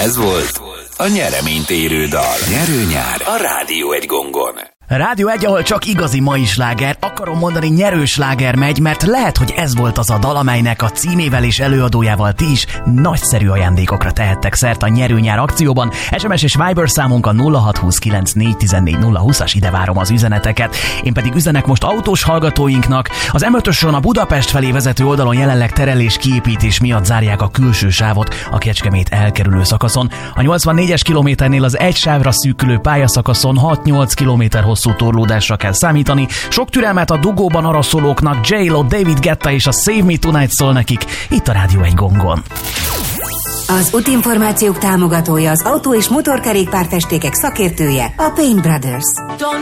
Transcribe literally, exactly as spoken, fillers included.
Ez volt a nyereménytérő dal. Nyerő nyár a Rádió egy gongon. Rádió egy, ahol csak igazi mai sláger, akarom mondani nyerő sláger megy, mert lehet, hogy ez volt az a dal, amelynek a címével és előadójával ti is nagyszerű ajándékokra tehettek szert a nyerő nyár akcióban. es em es és Viber számunk a nulla hat húsz kilenc négy tizennégy nulla húszas, ide várom az üzeneteket. Én pedig üzenek most autós hallgatóinknak. Az em ötöson a Budapest felé vezető oldalon jelenleg terelés kiépítés miatt zárják a külső sávot a Kecskemét elkerülő szakaszon. A nyolcvannégyes kilométernél az egy sávra szűkülő pályaszakaszon hat-nyolc kilométer hosszú torlódásra kell számítani. Sok türelmet a dugóban araszolóknak, J-Lo, David Guetta és a Save Me Tonight szól nekik, itt a Rádió egy gongon. Az útinformációk támogatója, az autó- és motorkerékpárfestékek szakértője, a Paint Brothers.